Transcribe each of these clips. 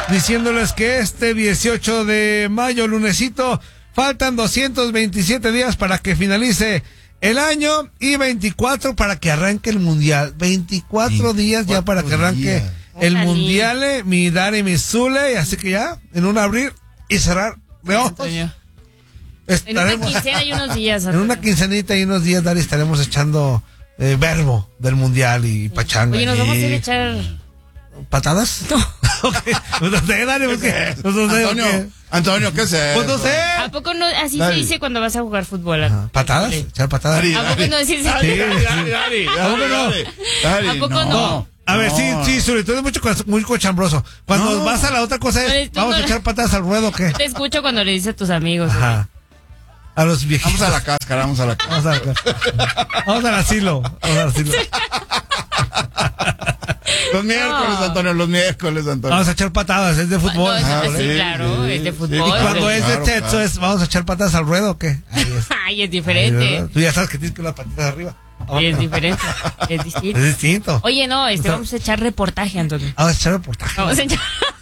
diciéndoles que este 18 de mayo, lunesito, faltan 227 días para que finalice el año y 24 para que arranque el mundial. 24 días ya para que arranque el mundial, mi Dari, mi Zule, así que ya, en un abrir y cerrar de ojos. En una quincena y unos días. En una quincenita y unos días, Dari, estaremos echando verbo del mundial y pachanga. Oye, ¿nos vamos a ir a echar patadas? No. Okay. Pues no sé, Dari, porque Antonio, ¿qué sé? Pues no sé. ¿A poco no? Así se dice cuando vas a jugar fútbol. ¿Patadas? ¿Echar patadas? ¿A poco no decís eso? ¿A poco no? A ver, sí, sobre todo es muy cochambroso. Cuando vas a la otra cosa es, ¿vamos a echar patadas al ruedo o qué? Te escucho cuando le dices a tus amigos. Ajá. A los viejitos. Vamos a la cáscara, vamos Vamos al asilo. Los miércoles, Antonio. Vamos a echar patadas, es de fútbol. Sí, claro, es de fútbol. Y cuando es de techo, es vamos a echar patadas al ruedo o qué. Ay, es diferente. Tú ya sabes que tienes que las patitas arriba. Sí, es diferente, es distinto. Es distinto. Oye, no, vamos a echar reportaje, Antonio. Vamos a echar reportaje. Vamos a echar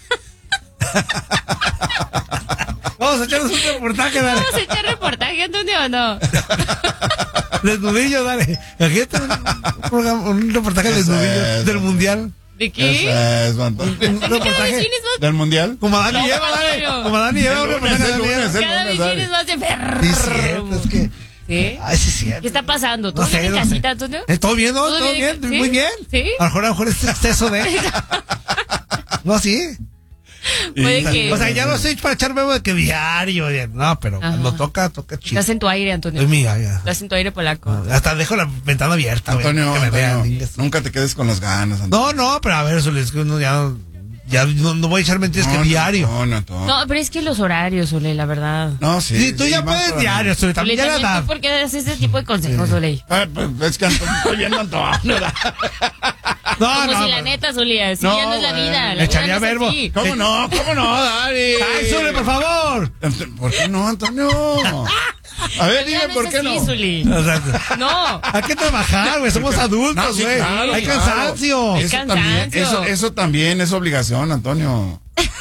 un reportaje, dale. ¿Vamos a echar reportaje, Antonio, o no? Desnudillo, dale. Aquí está un reportaje desnudillo del mundial. ¿De qué? Un reportaje del mundial. Como Dani lleva, dale. Como Dani lleva un reportaje. Cada vez tienes más de Sí, cierto, es que. ¿Sí? Ay, sí, cierto. ¿Qué está pasando? ¿Todo bien en casita, Antonio? ¿Todo bien, no? ¿Todo bien? ¿Sí? Muy bien. ¿Sí? A lo mejor es exceso de. No, sí. Puede que. O sea, ya no estoy para echar bebo de que diario. No, pero cuando toca chido. Estás en tu aire, Antonio. Es mía, ya. Estás en tu aire polaco. Hasta dejo la ventana abierta, Antonio, que me vean. Nunca te quedes con las ganas, Antonio. No, pero a ver, es que uno ya no voy a echar mentiras que diario. No, pero es que los horarios, Ole, la verdad. No, sí. Sí, tú ya puedes diario, Ole, también ya la edad. ¿Por qué das ese tipo de consejos, Ole? Pues es que estoy viendo Antonio. Como si la neta, Zulia, si ya no es la vida. Le echaría verbo. ¿Cómo no, Dari? ¡Ay, Zule, por favor! ¿Por qué no, Antonio? A ver, dime por qué no. O sea, no. Hay que trabajar, güey. Somos adultos, güey. Claro, hay cansancio. Eso también es obligación, Antonio.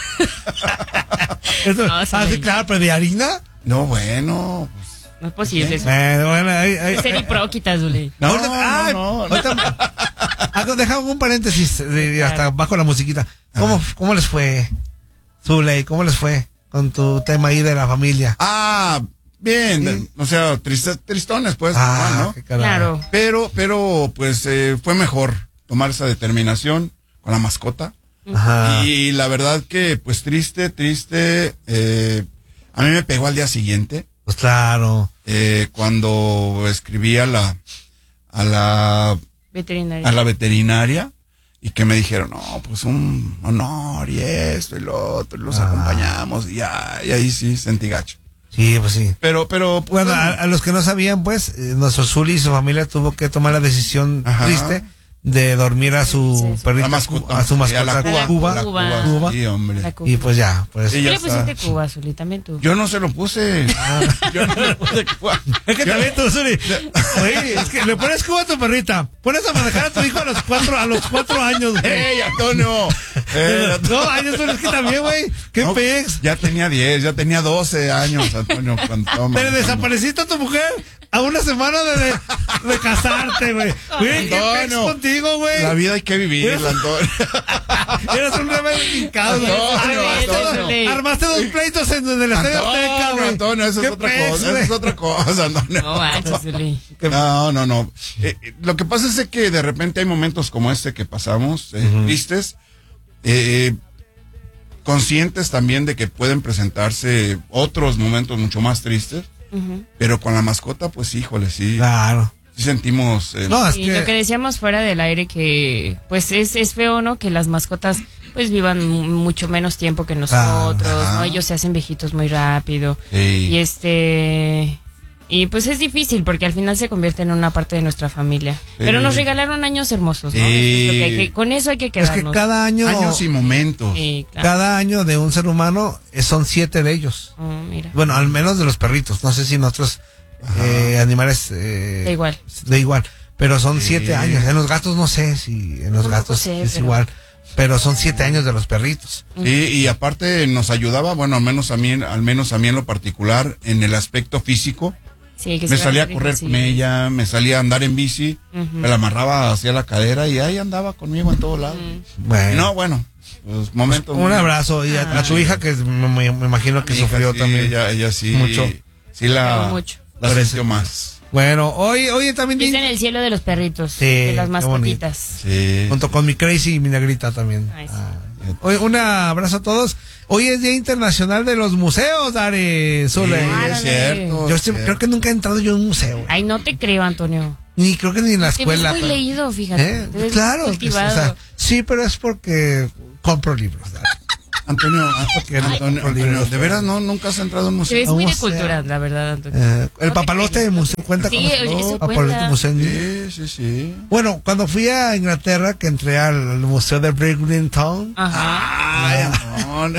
Sí, claro, pero de harina. No, bueno. No es posible eso. Bueno, ser hipróquita, Zuli. No. Deja un paréntesis hasta bajo la musiquita. ¿Cómo les fue, Zule? ¿Cómo les fue con tu tema ahí de la familia? Bien, ¿Sí? O sea, tristones, pues, ¿no? Claro. Pero, pues, fue mejor tomar esa determinación con la mascota. Ajá. Y la verdad que, pues, triste, a mí me pegó al día siguiente. Pues claro. Cuando escribí a la veterinaria y que me dijeron, no, pues un honor y esto y lo otro, y los acompañamos y ahí sí sentí gacho. Sí, pues sí. Pero bueno, a los que no sabían, pues, nuestro Zuli y su familia tuvo que tomar la decisión triste de dormir a su perrita, a su mascota, Cuba. Sí, hombre. Y pues ya, pues. ¿Qué le pusiste Cuba, Zuli? También tú. Yo no se lo puse. Yo no le puse Cuba. Es que también tú, Zuli. Oye, es que le pones Cuba a tu perrita. Pones a manejar a tu hijo a los 4 años, güey. ¡Ey, Antonio! No, años, es que también, güey. ¿Qué pex? Ya tenía 10, ya tenía 12 años, Antonio. Pero desapareciste a tu mujer a una semana de casarte, güey. Güey, ¿qué pex contigo, güey? La vida hay que vivirla, Antonio. Eres un rebelde, Antonio. Armaste 2 pleitos en el Estadio Azteca, güey. Antonio, eso es otra cosa. Eso es otra cosa, Antonio. No manches, Zuli. No. Lo que pasa es que de repente hay momentos como este que pasamos, tristes, conscientes también de que pueden presentarse otros momentos mucho más tristes, pero con la mascota, pues híjole, sí. Claro. Sí sentimos. No, es y que... lo que decíamos fuera del aire, que pues es feo, ¿no? Que las mascotas pues vivan mucho menos tiempo que nosotros, ¿no? Ellos se hacen viejitos muy rápido. Sí. Y pues es difícil porque al final se convierte en una parte de nuestra familia. Sí. Pero nos regalaron años hermosos, ¿no? Sí. Con eso hay que quedarnos. Es que cada año... Años y momentos. Sí, claro. Cada año de un ser humano son 7 de ellos. Mira. Bueno, al menos de los perritos. No sé si en otros animales... Da igual. Pero son 7 años. En los gatos no sé si en los gatos es igual. Pero son 7 años de los perritos. Y aparte nos ayudaba, bueno, al menos a mí en lo particular, en el aspecto físico. Sí, que me salía a correr con ella, me salía a andar en bici, me la amarraba hacia la cadera y ahí andaba conmigo en todos lados. Bueno. Pues momentos. Un abrazo y a tu hija que me imagino que sufrió sí, también. Ella sí. Mucho. Sí la sintió más. Bueno, hoy también... Es en el cielo de los perritos, de las mascotitas. Sí. Junto con mi Crazy y mi Negrita también. Ay, sí. Hoy, un abrazo a todos. Hoy es Día Internacional de los Museos, Dare, Zule. Es cierto. Yo creo que nunca he entrado yo en un museo. Ay, no te creo, Antonio. Ni creo que ni en la escuela. Te ves muy leído, fíjate. Te ves Claro. cultivado. O sea, sí, pero es porque compro libros. Dare. Antonio, de veras nunca has entrado en un Te museo. ves muy de museo. cultura, la verdad, Antonio. El papalote del museo cuenta Sí, con eso papalote cuenta. museo. Sí. Bueno, cuando fui a Inglaterra, que entré al museo de Bridlington. Ajá. Ay, Antonio.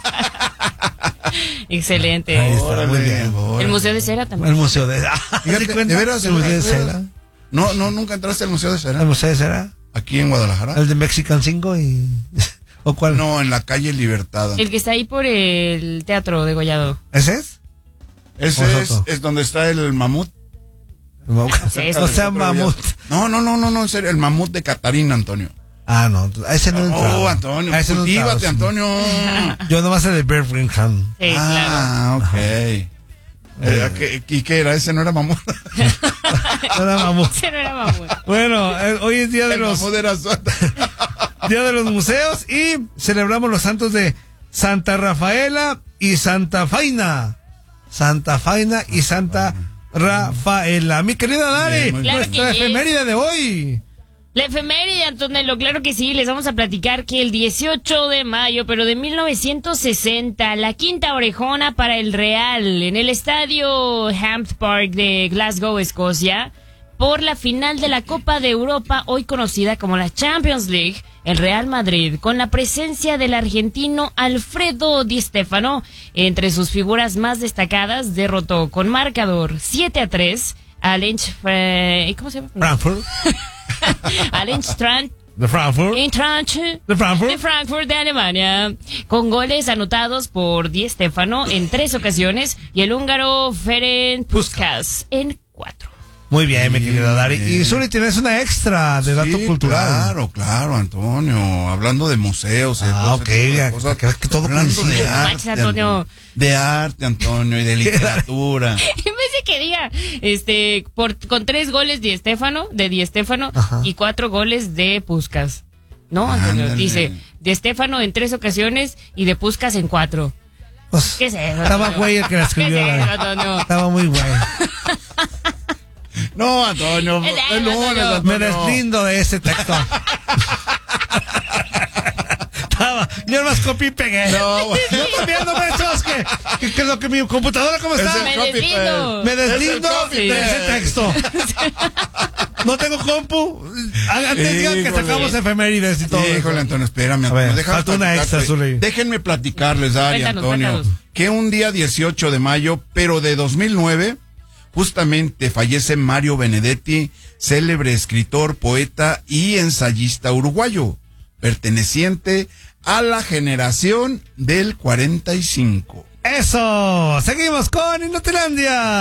Excelente. Ahí está, muy bien. El museo de cera también. El museo de... Fíjate, ¿de veras? ¿El museo de cera? No, nunca entraste al Museo de ¿El Cera. museo de cera? Aquí en Guadalajara. ¿El de Mexican 5 y...? ¿O cuál? No, en la calle Libertad. El que está ahí por el Teatro de Gollado. ¿Ese es? Ese es donde está el mamut. No eso. sea mamut. No, en serio, el mamut de Catarina, Antonio. Ah, no, a ese no he entrado. Oh, Antonio, A ese no he entrado, cultívate, sí. Antonio. Yo nomás el de Birmingham. Sí, Ok. ¿Y qué era? ¿Ese no era mamut? No era mamut. Ese no era mamut. Bueno, hoy es día de El los mamut era Día de los Museos y celebramos los santos de Santa Rafaela y Santa Faina. Santa Faina y Santa Rafaela. Mi querida Dari, Bien, muy bien. nuestra Claro que efeméride de hoy. La efeméride, Antonello, claro que sí, les vamos a platicar que el 18 de mayo, pero de 1960, la quinta orejona para el Real en el estadio Hampden Park de Glasgow, Escocia, por la final de la Copa de Europa, hoy conocida como la Champions League, el Real Madrid, con la presencia del argentino Alfredo Di Stéfano, entre sus figuras más destacadas, derrotó con marcador 7-3 al ¿cómo se llama? Frankfurt. Al Eintracht De Frankfurt. De Frankfurt. de Frankfurt de Alemania, con goles anotados por Di Stéfano en 3 ocasiones y el húngaro Ferenc Puskás en 4. Muy bien, mi querida Dari. Y Zuli, tienes una extra de dato cultural. Claro, Antonio. Hablando de museos. Ok, que todo hablando coincide. de Manches, Antonio. De arte, Antonio, y de literatura. En vez de que diga, con 3 goles de Di Stéfano Ajá. y 4 goles de Puskás. No, Antonio, Ándale. dice, Di Stéfano en 3 ocasiones y de Puskás en 4. Pues, ¿Qué es eso? estaba Antonio? güey el que la escribió. ¿Qué es eso, Dari. Antonio? Estaba muy güey. No, Antonio. Es de no, Antonio. Antonio. Me deslindo de ese texto. Yo más copié y pegué. No, güey. Yo también no me echas que lo que mi computadora como está. Es el Me deslindo. Me deslindo Es el de copy ese paste. texto. No tengo compu. Antes digan que Híjole. sacamos efemérides y todo. Híjole, eso. Antonio, espérame. A ver, Antonio, déjame falta una platicarte. extra, Zuli. Déjenme platicarles, Dari, Cuéntanos, Antonio, cuéntanos. que un día 18 de mayo, pero de 2009, justamente fallece Mario Benedetti, célebre escritor, poeta y ensayista uruguayo, perteneciente a la generación del 45. Eso. Seguimos con Inutilandia.